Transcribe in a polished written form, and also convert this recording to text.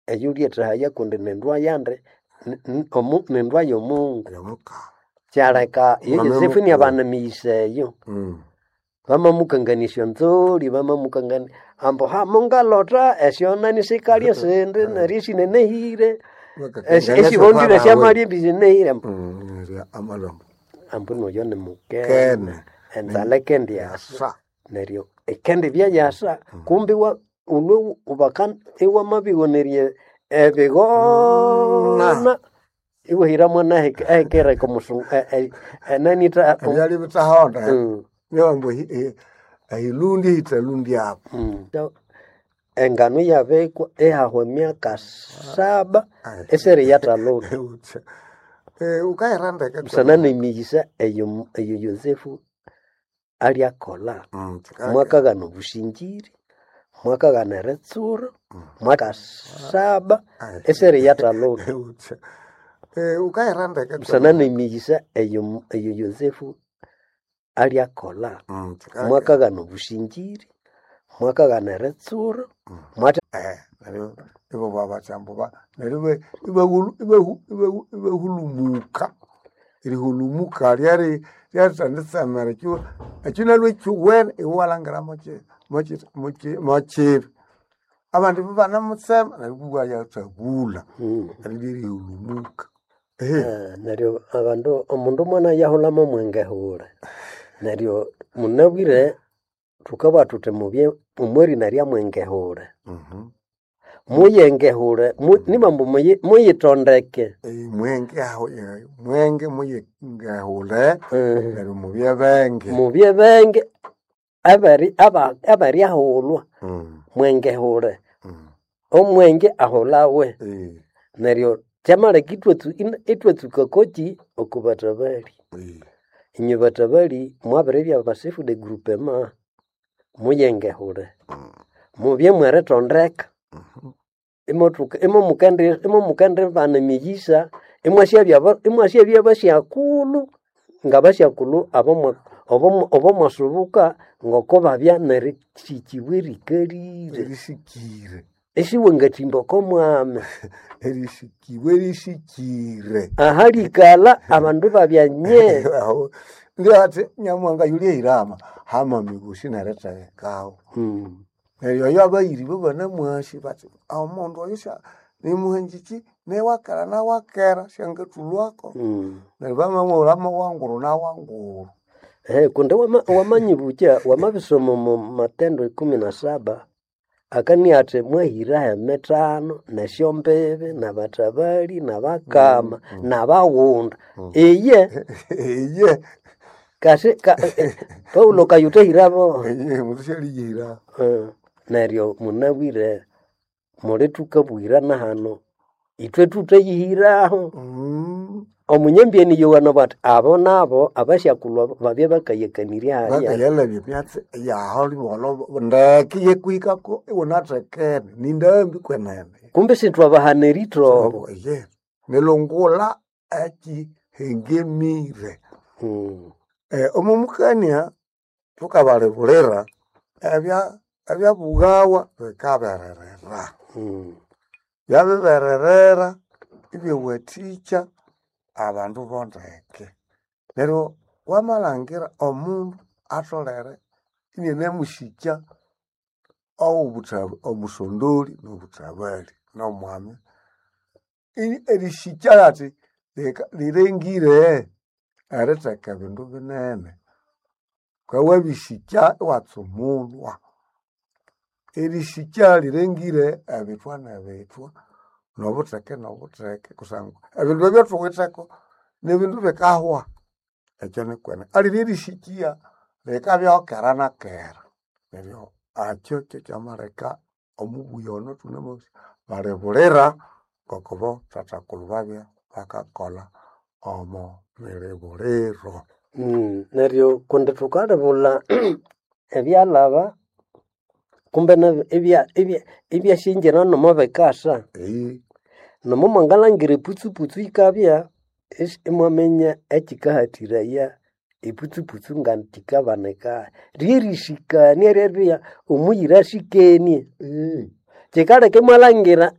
eyulyethahaya kundi nendwa yande nendwa y'omungu yamuka kyaleka Mame Yosefu mukuru. abanamiyiseyo bamamukanganisya nzoli bamamukangani ambo hamungalota esyonani sikalya sindi neryo sinenehire esibondire syamalya bisinehire amalombo ambu noyo nimukene kene enzala ekendyasa sa neryo ekendi byayasa kumbi ulwe ubakan iwamabigonerye ebigona iwahira mwana hekera komusungu nanita byali bitahonda nyombo ayilundi hitalundi apo engano yabekwa ehahwa emyaka 7 esere yatalota ukairandeke sana nemiyisa eyo Yosefu alyakola mwaka gano busingiri mwaka gano eretsura mwaka 7 esere yatalota ukairandeke sana nemiyisa eyo Yosefu alyakola mwaka gano busingiri mwaka gano eretsura mwaka ibo babachambo neryo ibehulumuka irihulumuka lyatanditsamere ekinalwe kiwene iwalangira mochibi abandu banamutsema neryo yatabula neryo rihulumuka neryo abandu omundu mwana yahulamo mwengehule neryo munabwire tukaba tutemubye umweri narya mwengehule muyengehule nimambo muyitondeke mwenge muyengehule neryo mubye benge abari ahulwa mwengehule omwenge ahulawe neryo kyamaleka itwetsuka koki okubatabali inye batabali mwabere bya basifu de groupement muyengehule mubye mweretondeka imomukende bana miyisa imwasyabya basyakulu nga basyakulu obomwasubuka ngoko babya nerikikibwe rikalire esiwe ngatimba komwame erishikire ahalikala abandu babyanye ndiati nyamwanga yulie irama hama migushi naretakawo neryo yabayiri bana mwashi bati omundu oyusha nimuhenjiki newakera nawakera shangatulwako neryo bamamulama wanguru nawanguru kunde wamanyibucha wamabisomo mu Matendo 17 akani ate mwahira emetano nesyombebe nabatabali nabakama nabawunda eye kasi Paulo kayutehirabo mutushaligira neryo munabwire muli tukabwira na hano itwe tutayihiraho omunyembyeni yowana bati abo nabo abasyakulwa babye bakayekanirya hali bakayalabye byatse yaholi bolo ndaki yekwikako iwonatekene nindambi kwenene kumbe sitwabahaneritro nelongola aki hengemire omumukania tukabalebulira ebyabugawa bikabererera byabibererera ibyewaticha abandu bondeke neryo wamalangira omundu atolere inenemushikya omusondoli nobutabali nomwami erishikya ati lirengire eriteka bindu binene kwawabishikya iwatsumulwa erishikya lirengire ebithwa nebithwa nobuteke kusangwa ebindu ebyathuwitheko nebindu bikahwa ekyo nikwene alirishikya likabyaokera nakera neryo akyo kyamaleka omubuya ono tunemosi balibulira ngokubo thathakulhu babya bakakola omo milibuliro neryo kundi thukalibula ebyalaba kumbe ebyashingira nomo bikasa nomo mwangalangira eputsu ikabya imwamenya ekikahatiraya eputsu ngantikaboneka ryerishikania ryerya omuyira shikenie kikaleka imwalangira